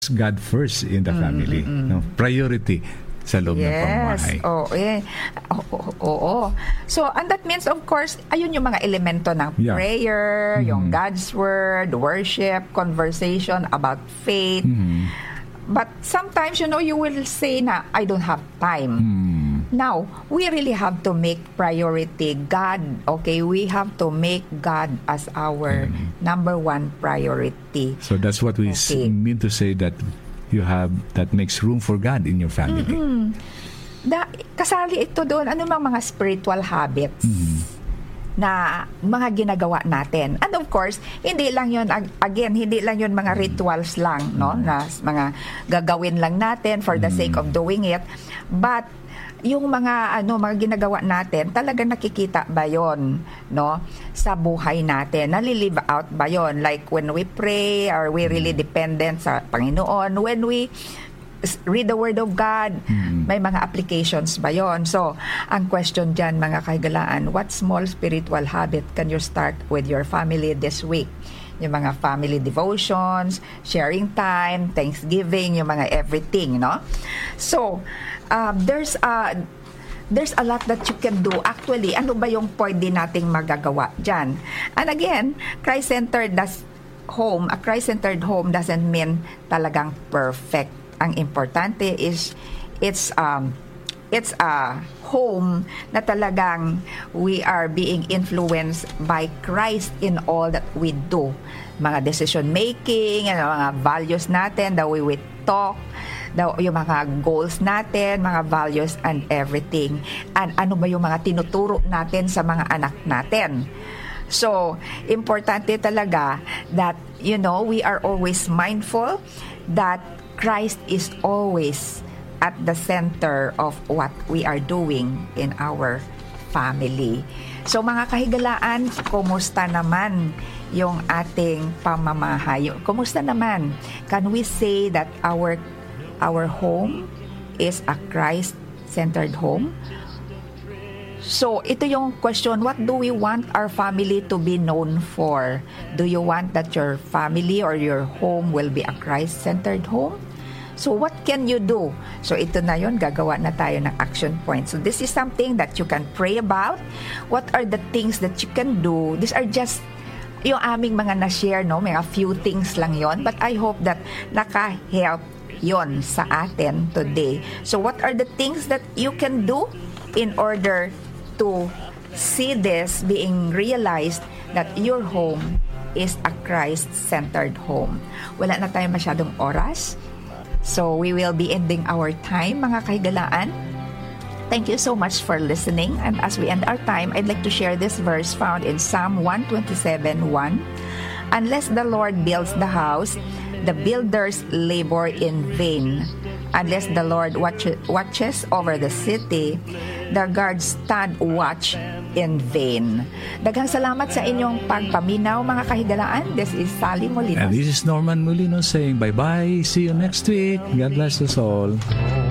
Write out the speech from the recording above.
God first in the family. No? Priority sa loob ng pamamahay. Oo. So, and that means, of course, ayun yung mga elemento ng prayer, yung God's Word, worship, conversation about faith. But sometimes, you will say na, I don't have time. Now, we really have to make priority God. Okay, we have to make God as our number one priority. So that's what we mean to say that that makes room for God in your family. Kasali ito doon, ano mga spiritual habits na mga ginagawa natin. And of course, hindi lang yun mga rituals lang, no? Na mga gagawin lang natin for the sake of doing it. But yung mga ginagawa natin, talagang nakikita ba yon, no, sa buhay natin? Nalilive out ba yon? Like when we pray, are we really dependent sa Panginoon? When we read the Word of God, may mga applications ba yon? So, ang question dyan, mga kahigalaan, what small spiritual habit can you start with your family this week? Yung mga family devotions, sharing time, Thanksgiving, yung mga everything, no? So, there's a lot that you can do. Actually, ano ba yung pwede nating magagawa dyan? And again, Christ-centered home, a Christ-centered home doesn't mean talagang perfect. Ang importante is it's a home na talagang we are being influenced by Christ in all that we do. Mga decision making, mga values natin, the way we talk, yung mga goals natin, mga values and everything. And ano ba yung mga tinuturo natin sa mga anak natin. So, importante talaga that, we are always mindful that Christ is always at the center of what we are doing in our family. So, mga kahigalaan, kumusta naman yung ating pamamahay? Kumusta naman? Can we say that our home is a Christ-centered home? So, ito yung question, what do we want our family to be known for? Do you want that your family or your home will be a Christ-centered home? So, what can you do? So, ito na yun, gagawa na tayo ng action points. So, this is something that you can pray about. What are the things that you can do? These are just yung aming mga na-share, no? Mga few things lang yon. But I hope that naka-help yon sa atin today. So, what are the things that you can do in order to see this being realized that your home is a Christ-centered home? Wala na tayong masyadong oras. So, we will be ending our time, mga kahigalaan. Thank you so much for listening. And as we end our time, I'd like to share this verse found in Psalm 127:1. Unless the Lord builds the house, the builders labor in vain. Unless the Lord watches over the city, the guards stand watch in vain. Daghang salamat sa inyong pagpaminaw, mga kahigalaan. This is Sally Molinos. And this is Norman Molinos saying bye-bye. See you next week. God bless us all.